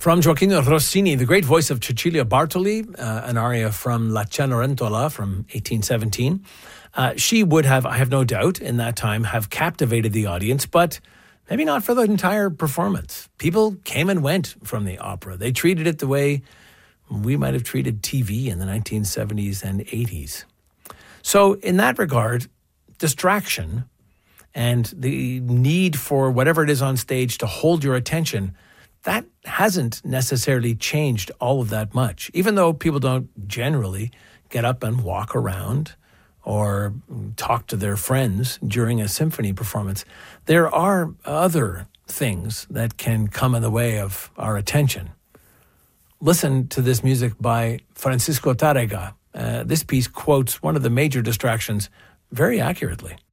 From Gioacchino Rossini, the great voice of Cecilia Bartoli, an aria from La Cenerentola from 1817. She would have, I have no doubt, in that time have captivated the audience, but maybe not for the entire performance. People came and went from the opera. They treated it the way we might have treated TV in the 1970s and 80s. So in that regard, distraction and the need for whatever it is on stage to hold your attention, that hasn't necessarily changed all of that much. Even though people don't generally get up and walk around or talk to their friends during a symphony performance, there are other things that can come in the way of our attention. Listen to this music by Francisco Tárrega. This piece quotes one of the major distractions very accurately.